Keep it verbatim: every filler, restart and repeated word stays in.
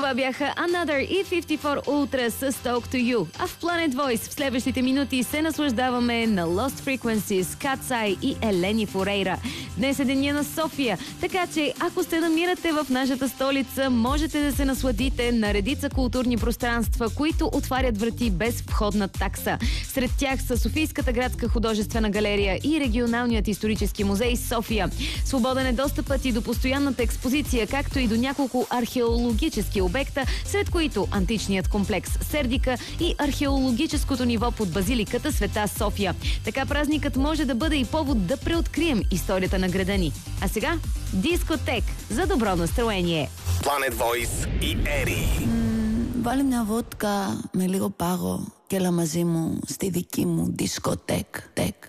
Това бяха Another и петдесет и четири Ultra с Talk to You. А в Planet Voice в следващите минути се наслаждаваме на Lost Frequencies, Katsai и Елени Форейра. Днес е деня на София, така че ако се намирате в нашата столица, можете да се насладите на редица културни пространства, които отварят врати без входна такса. Сред тях са Софийската градска художествена галерия и Регионалният исторически музей София. Свободен е достъпът и до постоянната експозиция, както и до няколко археологически обекта, сред които античният комплекс Сердика и археологическото ниво под базиликата Света София. Така празникът може да бъде и повод да преоткрием историята на града ни. А сега дискотек за добро настроение. Planet Voice и Ери. Βάλε μια βότκα με λίγο πάγο και έλα μαζί μου στη δική μου δισκοτέκ. Τεκ.